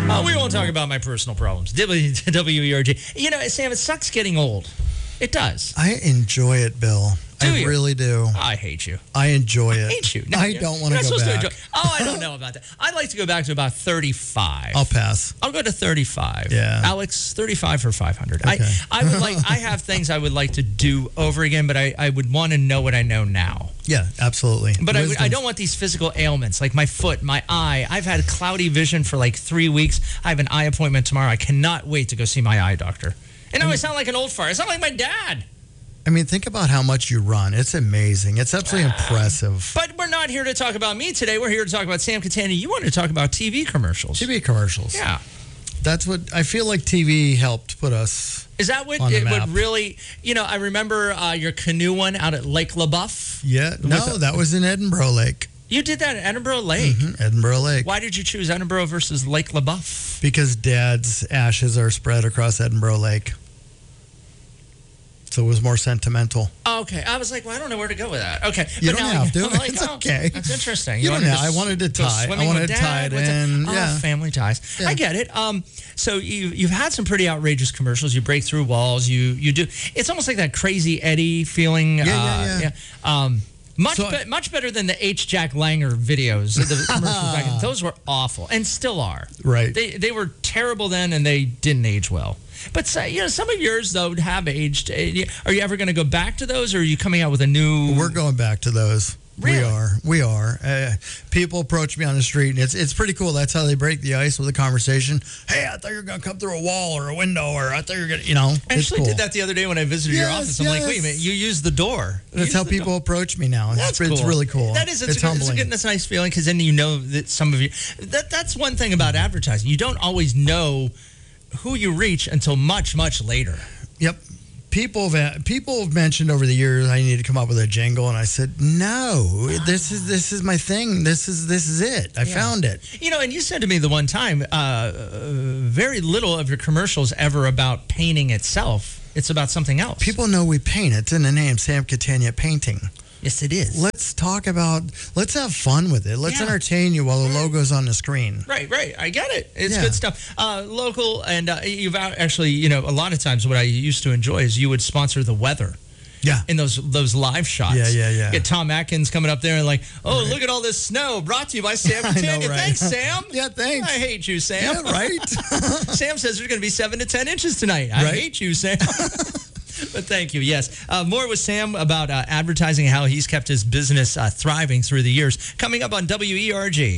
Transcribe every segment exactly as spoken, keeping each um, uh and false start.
Uh, we won't talk about my personal problems. W E R G. You know, Sam, it sucks getting old. It does. I enjoy it, Bill. Do I you? really do. I hate you. I enjoy it. I hate you. No, I you're- don't want you're to not go supposed back. To enjoy. Oh, I don't know about that. I'd like to go back to about thirty-five. I'll pass. I'll go to thirty-five. Yeah. Alex, thirty-five for five hundred. Okay. I, I would like. I have things I would like to do over again, but I, I would want to know what I know now. Yeah, absolutely. But I, would- I Wisdom's- don't want these physical ailments like my foot, my eye. I've had cloudy vision for like three weeks. I have an eye appointment tomorrow. I cannot wait to go see my eye doctor. And now I sound like an old fart. I sound like my dad. I mean, think about how much you run. It's amazing. It's absolutely impressive. But we're not here to talk about me today. We're here to talk about Sam Catania. You wanted to talk about T V commercials. T V commercials. Yeah. That's what I feel like T V helped put us. Is that what On the it map. would really, you know, I remember uh, your canoe one out at Lake LaBeouf. Yeah. No, the- that was in Edinburgh Lake. You did that at Edinburgh Lake. Mhm, Edinburgh Lake. Why did you choose Edinburgh versus Lake LaBeouf? Because Dad's ashes are spread across Edinburgh Lake. So it was more sentimental. Oh, okay. I was like, well, I don't know where to go with that. Okay. You But don't now have to. I'm like, It's oh, okay. That's interesting. You don't wanted have- I wanted to go tie- I swimming wanted with to Dad, tie it with the- in, oh, yeah. family ties. Yeah. I get it. Um, so you, you've had some pretty outrageous commercials. You break through walls. You you do. It's almost like that Crazy Eddie feeling. Yeah, uh, yeah, yeah. Um, much So- be- much better than the H. Jack Langer videos. The commercials back in, those were awful and still are. Right. They they were terrible then and they didn't age well. But say, you know, some of yours though have aged. Uh, Are you ever going to go back to those, or are you coming out with a new? We're going back to those. Really? We are. We are. Uh, people approach me on the street, and it's it's pretty cool. That's how they break the ice with a conversation. Hey, I thought you were going to come through a wall or a window, or I thought you were going to, you know. I it's actually cool. did that the other day when I visited your Yes, office. I'm like, yes. wait a minute, you used the door. You That's used how the people door. approach me now. That's it's, cool. it's really cool. That is, it's, it's a, good, it's a humbling. good, that's a nice feeling because then you know that some of you. That that's one thing about advertising. You don't always know who you reach until much much later. Yep. People have people have mentioned over the years I need to come up with a jingle, and I said no. This is this is my thing. This is this is it. I Yeah. found it. You know, and you said to me the one time, uh, uh, very little of your commercials ever about painting itself. It's about something else. People know we paint. It's in the name, Sam Catania Painting. yes, it is. Let's talk about. Let's have fun with it. Let's Yeah. entertain you while the logo's on the screen. Right, right. I get it. It's Yeah. good stuff. Uh, local, and uh, you've out- actually, you know, a lot of times what I used to enjoy is you would sponsor the weather Yeah. in those those live shots. Yeah, yeah, yeah. Get Tom Atkins coming up there and like, oh, look at all this snow. Brought to you by Sam I know, Catania. right? Thanks, Sam. Yeah, thanks. I hate you, Sam. Yeah, right. Sam says there's going to be seven to ten inches tonight. I Right. hate you, Sam. But thank you. Yes. Uh, more with Sam about uh, advertising, how he's kept his business uh, thriving through the years. Coming up on W E R G.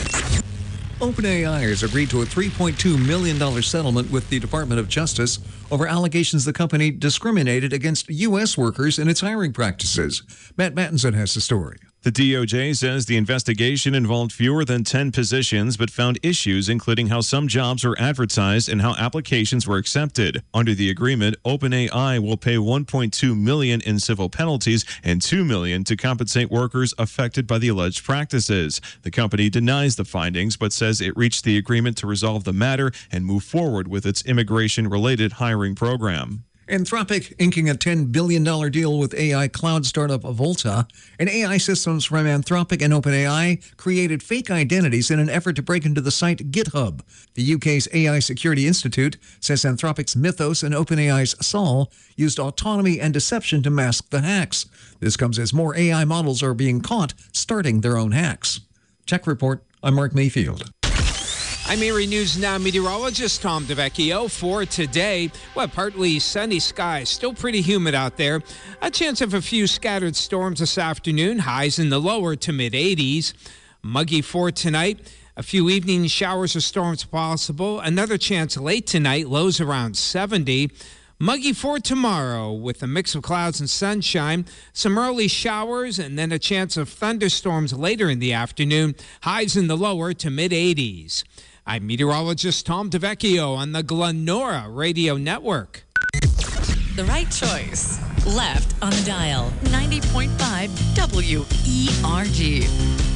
OpenAI has agreed to a three point two million dollars settlement with the Department of Justice over allegations the company discriminated against U S workers in its hiring practices. Matt Mattinson has the story. The D O J says the investigation involved fewer than ten positions, but found issues including how some jobs were advertised and how applications were accepted. Under the agreement, OpenAI will pay one point two million dollars in civil penalties and two million dollars to compensate workers affected by the alleged practices. The company denies the findings, but says it reached the agreement to resolve the matter and move forward with its immigration-related hiring program. Anthropic inking a ten billion dollars deal with A I cloud startup Volta, and A I systems from Anthropic and OpenAI created fake identities in an effort to break into the site GitHub. The U K's A I Security Institute says Anthropic's Mythos and OpenAI's Sol used autonomy and deception to mask the hacks. This comes as more A I models are being caught starting their own hacks. Tech Report, I'm Mark Mayfield. I'm Erie News Now meteorologist Tom DeVecchio for today. Well, partly sunny skies, still pretty humid out there. A chance of a few scattered storms this afternoon, highs in the lower to mid eighties. Muggy for tonight. A few evening showers or storms possible. Another chance late tonight, lows around seventy. Muggy for tomorrow with a mix of clouds and sunshine. Some early showers and then a chance of thunderstorms later in the afternoon. Highs in the lower to mid eighties. I'm meteorologist Tom DeVecchio on the Glenora Radio Network. The right choice. Left on the dial. ninety point five W E R G.